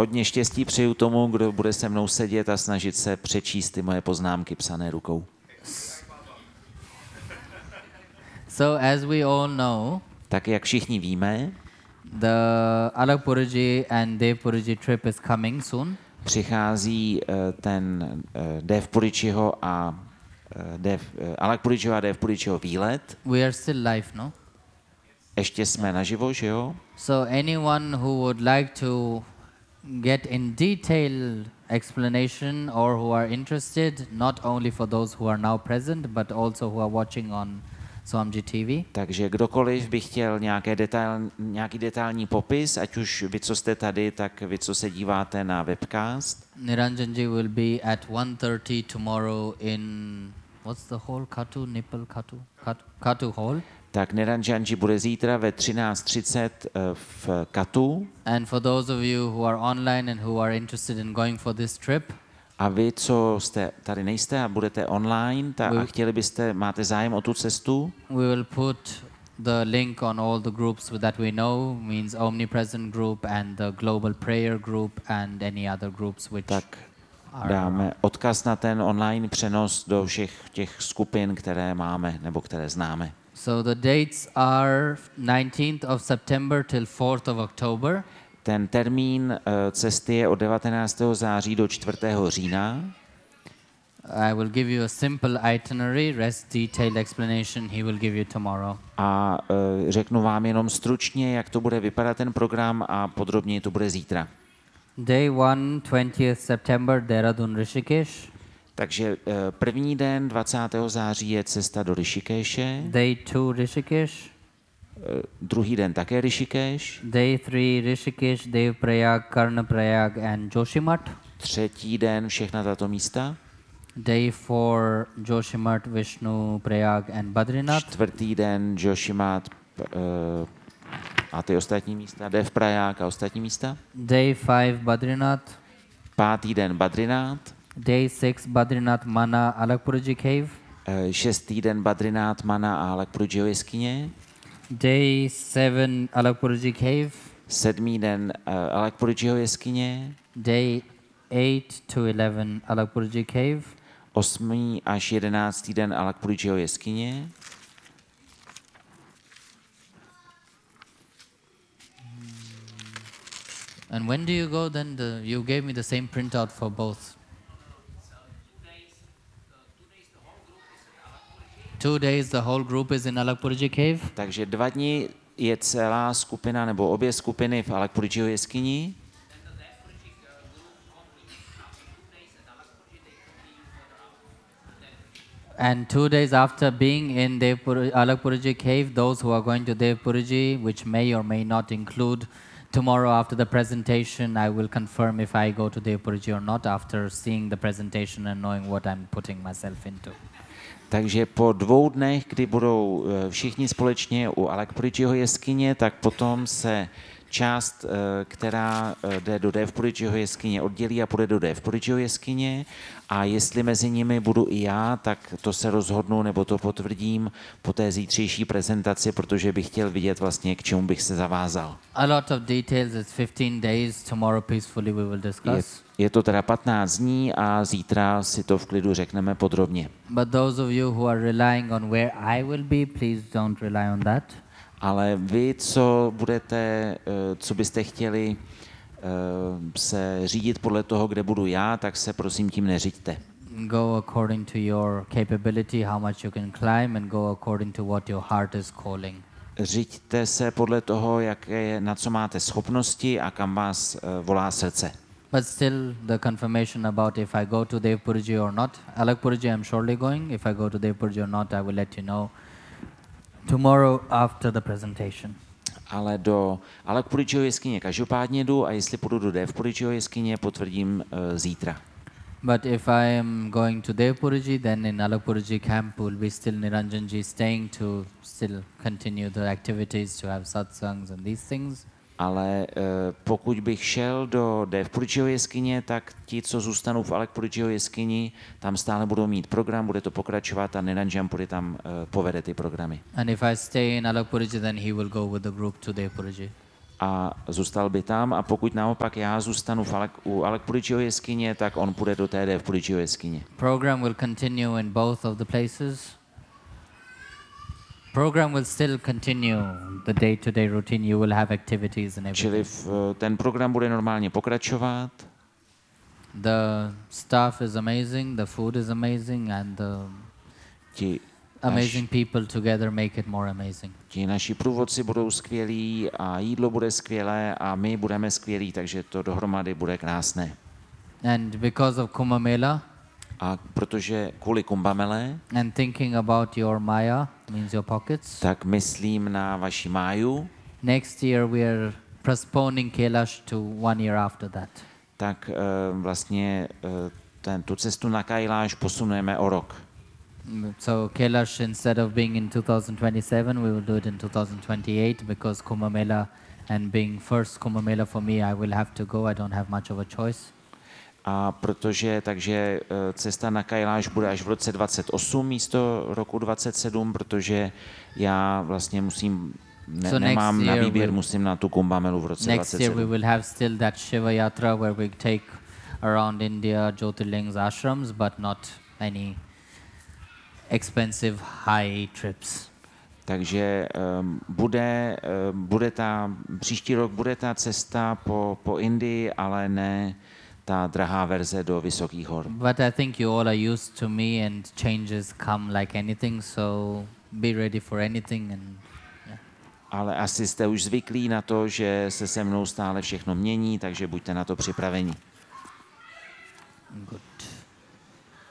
hodně štěstí přeju tomu, kdo bude se mnou sedět a snažit se přečíst ty moje poznámky psané rukou. So as we all know, Tak jak všichni víme, the Alakpurji and Devpurji trip is coming soon. přichází ten Devpuričiho a Alakpuričiho a Devpuričiho výlet. We are still live, no? Ještě jsme naživo, že jo? So anyone who would like to get in detail explanation or who are interested, not only for those who are now present, but also who are watching on Swamji TV. Takže kdokoliv by chtěl nějaký detailní popis, ať už vy, co jste tady, tak vy, co se díváte na webcast. Niranjanji will be at 1:30 tomorrow in, what's the hall? Katu Hall. Tak Niranjanji bude zítra ve 13:30 v Katu. And for those of you who are online and who are interested in going for this trip, a vy, co jste tady nejste a budete online a chtěli byste, máte zájem o tu cestu, we will put the link on all the groups that we know, means Omnipresent Group and the Global Prayer Group and any other groups which tak dáme odkaz na ten online přenos do všech těch skupin, které máme nebo které známe. So the dates are 19th of September till 4th of October. Ten termín cesty je od 19. září do 4. října. I will give you a simple itinerary, rest detailed explanation he will give you tomorrow. A řeknu vám jenom stručně, jak to bude vypadat ten program a podrobněji to bude zítra. Day 1, 20th September, Dehradun, Rishikesh. Takže první den 20. září je cesta do Rishikeshe. Day 2, Rishikesh. Druhý den také Rishikesh. Day 3, Rishikesh, Devprayag, Karnaprayag and Joshimath. Třetí den všechna tato místa. Day 4, Joshimath, Vishnu, Prayag and Badrinath. Čtvrtý den Joshimath a ty ostatní místa, Devprayag a ostatní místa. Day 5, Badrinath. Pátý den Badrinath. Day 6, Badrinath, Mana, Alakpurji Cave. Šestý den Badrinath, Mana a Alakpurjiho jeskyně. Day 7, Alakpurji Cave. Sedmý den Alakpurjiho jeskyně. Day 8 to 11, Alakpurji Cave. 8. až 11. den Alakpurjiho jeskyně. And when do you go then? You gave me the same printout for both. 2 days the whole group is in Alakpurji Cave. Takže 2 dny je celá skupina nebo obě skupiny v Alakpurjiho jeskyni. And 2 days after being in Alakpurji Cave, those who are going to Devpurji, which may or may not include tomorrow after the presentation, I will confirm if I go to Devpurji or not after seeing the presentation and knowing what I'm putting myself into. Takže po 2 dnech, kdy budou všichni společně u Alakpurjiho jeskyně, tak potom se část, která jde do Devpurjiho jeskyně, oddělí a půjde do Devpurjiho jeskyně. A jestli mezi nimi budu i já, tak to se rozhodnu nebo to potvrdím po té zítřejší prezentaci, protože bych chtěl vidět vlastně, k čemu bych se zavázal. A lot of details, it's 15 days, tomorrow peacefully we will discuss. Je to teda 15 dní a zítra si to v klidu řekneme podrobně. But those of you who are relying on where I will be, please don't rely on that. Ale vy, co byste chtěli se řídit podle toho, kde budu já, tak se prosím tím neřiďte. Go according to your capability, how much you can climb, and go according to what your heart is calling. Řiďte se podle toho, na co máte schopnosti a kam vás volá srdce. But still, the confirmation about if I go to Devpurji or not, Alakpurji I'm surely going. If I go to Devpurji or not, I will let you know tomorrow after the presentation. Ale do Alakpurjiho jeskyně každopádně jdu a jestli půjdu do Devpurjiho jeskyně, potvrdím zítra. But if I am going to Devpurji, then in Alakpurji camp will be still Niranjanji staying to still continue the activities, to have satsangs and these things. Ale pokud bych šel do Devpurjiho jeskyně, tak ti, co zůstanou v Alakpurjiho jeskyni, tam stále budou mít program, bude to pokračovat a Niranjan tam povede ty programy. And if I stay in Alakpurji, then he will go with the group to Devpurji. a zůstal by tam, a pokud naopak já zůstanu u Alekpuričiho jeskyně, tak on půjde do té Devpuričiho jeskyně. Program will continue in both of the places. Program will still continue the day-to-day routine. You will have activities and Čili everything. ten program bude normálně pokračovat. The staff is amazing, the food is amazing, and the Ti amazing people together make it more amazing. Ti naši průvodci budou skvělí a jídlo bude skvělé a my budeme skvělí, takže to dohromady bude krásné. And because of Kumbh Mela, A protože kvůli Kumbhamele, and thinking about your Maya, means your pockets, tak myslím na vaši máju, next year we are postponing Kailash to 1 year after that. tak vlastně tu cestu na Kailash posunujeme o rok. So Kailash, instead of being in 2027, we will do it in 2028 because Kumbh Mela, and being first Kumbh Mela for me, I will have to go. I don't have much of a choice. A takže cesta na Kailash bude až v roce 28 místo roku 27, protože já vlastně nemám na výběr, musím na tu Kumbhamelu v roce Next year we 27. will have still that Shiva Yatra where we take around India Jyotirlings ashrams, but not any expensive high trips. Takže příští rok bude ta cesta po Indii, ale ne ta drahá verze do vysokých hor. But I think you all are used to me and changes come like anything, so be ready for anything. And Ale asi jste už zvyklí na to, že se mnou stále všechno mění, takže buďte na to připraveni. good.